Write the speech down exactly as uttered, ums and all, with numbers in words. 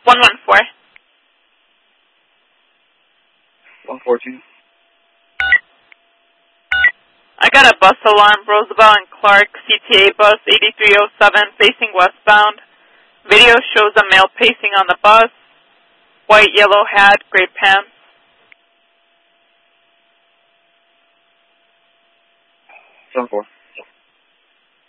one one four. one fourteen. I got a bus alarm, Roosevelt and Clark, C T A bus eighty-three oh seven, facing westbound. Video shows a male pacing on the bus. White, yellow hat, gray pants. seven four.